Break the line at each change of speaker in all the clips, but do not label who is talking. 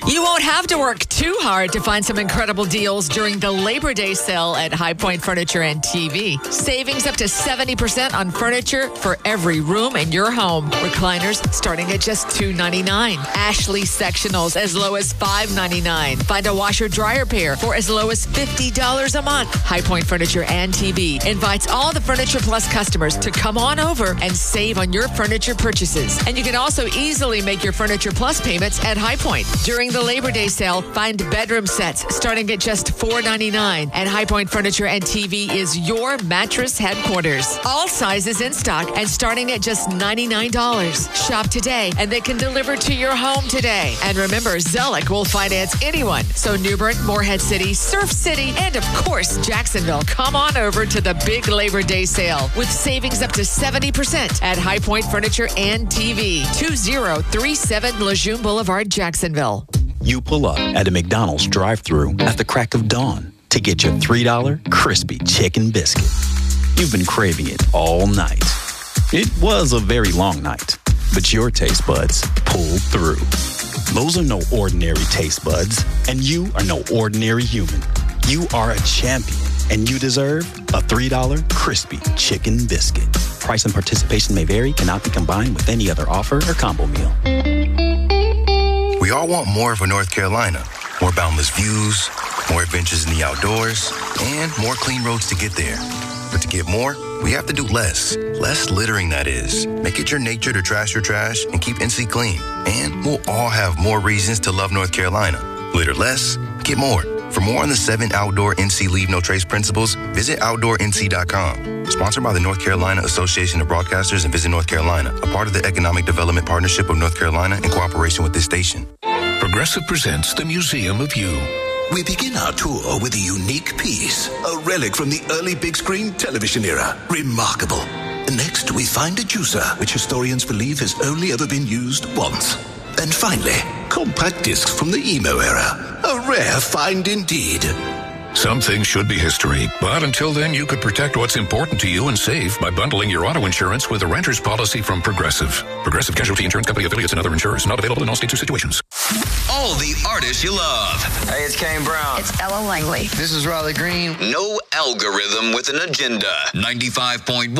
You won't have to work too hard to find some incredible deals during the Labor Day sale at High Point Furniture and TV. Savings up to 70% on furniture for every room in your home. Recliners starting at just $2.99. Ashley sectionals as low as $5.99. Find a washer-dryer pair for as low as $50 a month. High Point Furniture and TV invites all the Furniture Plus customers to come on over and save on your furniture purchases. And you can also easily make your Furniture Plus payments at High Point. During the Labor Day sale, find bedroom sets starting at just $4.99. And High Point Furniture and TV is your mattress headquarters. All sizes in stock and starting at just $99. Shop today and they can deliver to your home today. And remember, Zellick will finance anyone. So Newbern, Morehead City, Surf City, and of course, Jacksonville. Come on over to the big Labor Day sale with savings up to 70% at High Point Furniture and TV. 2037 Lejeune Boulevard, Jacksonville.
You pull up at a McDonald's drive-thru at the crack of dawn to get your $3 crispy chicken biscuit. You've been craving it all night. It was a very long night, but your taste buds pulled through. Those are no ordinary taste buds, and you are no ordinary human. You are a champion, and you deserve a $3 crispy chicken biscuit. Price and participation may vary, cannot be combined with any other offer or combo meal.
We all want more for North Carolina. More boundless views, more adventures in the outdoors, and more clean roads to get there. But to get more, we have to do less. Less littering, that is. Make it your nature to trash your trash and keep NC clean. And we'll all have more reasons to love North Carolina. Litter less, get more. For more on the 7 outdoor NC Leave No Trace principles, visit OutdoorNC.com. Sponsored by the North Carolina Association of Broadcasters and Visit North Carolina, a part of the Economic Development Partnership of North Carolina in cooperation with this station.
Progressive presents the Museum of You.
We begin our tour with a unique piece, a relic from the early big screen television era. Remarkable. Next, we find a juicer, which historians believe has only ever been used once. And finally, compact discs from the emo era. A rare find indeed.
Some things should be history, but until then, you could protect what's important to you and save by bundling your auto insurance with a renter's policy from Progressive. Progressive Casualty Insurance Company affiliates and other insurers. Not available in all states or situations.
All the artists you love.
Hey, it's Kane Brown.
It's Ella Langley.
This is Riley Green.
No algorithm with an agenda. 95.1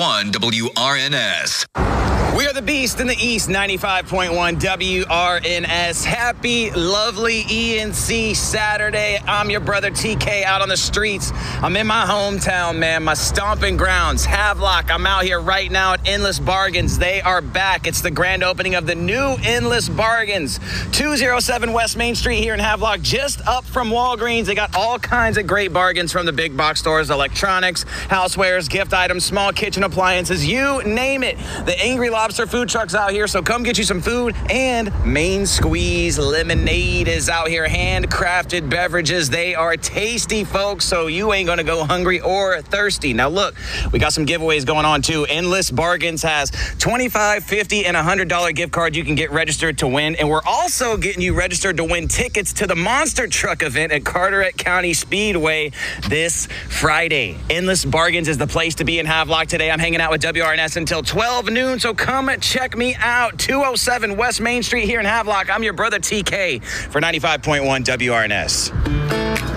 WRNS.
We are the Beast in the East, 95.1 WRNS. Happy, lovely ENC Saturday. I'm your brother TK out on the streets. I'm in my hometown, man, my stomping grounds, Havelock. I'm out here right now at Endless Bargains. They are back. It's the grand opening of the new Endless Bargains. 207 West Main Street here in Havelock, just up from Walgreens. They got all kinds of great bargains from the big box stores, electronics, housewares, gift items, small kitchen appliances, you name it. The Angry Lobster food truck's out here, so come get you some food. And Main Squeeze Lemonade is out here. Handcrafted beverages. They are tasty, folks, so you ain't gonna go hungry or thirsty. Now look, we got some giveaways going on too. Endless Bargains has $25, $50, and $100 gift card you can get registered to win. And we're also getting you registered to win tickets to the Monster Truck event at Carteret County Speedway this Friday. Endless Bargains is the place to be in Havelock today. I'm hanging out with WRNS until 12 noon, so come check me out. 207 West Main Street here in Havelock. I'm your brother TK for 95.1 WRNS.